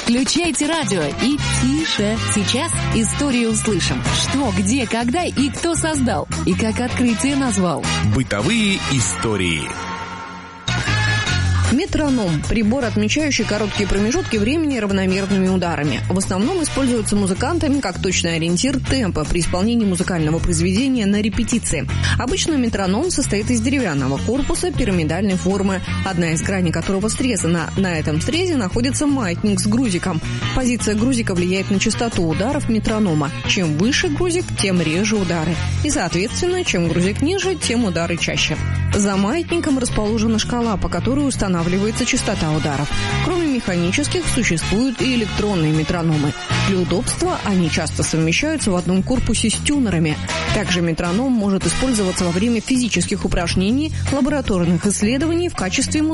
Включайте радио и тише. Сейчас историю услышим. Что, где, когда и кто создал. И как открытие назвал. Бытовые истории. Метроном – прибор, отмечающий короткие промежутки времени равномерными ударами. В основном используется музыкантами как точный ориентир темпа при исполнении музыкального произведения на репетиции. Обычно метроном состоит из деревянного корпуса пирамидальной формы, одна из граней которого срезана. На этом срезе находится маятник с грузиком. Позиция грузика влияет на частоту ударов метронома. Чем выше грузик, тем реже удары. И, соответственно, чем грузик ниже, тем удары чаще. За маятником расположена шкала, по которой устанавливается частота ударов. Кроме механических, существуют и электронные метрономы. Для удобства они часто совмещаются в одном корпусе с тюнерами. Также метроном может использоваться во время физических упражнений, лабораторных исследований в качестве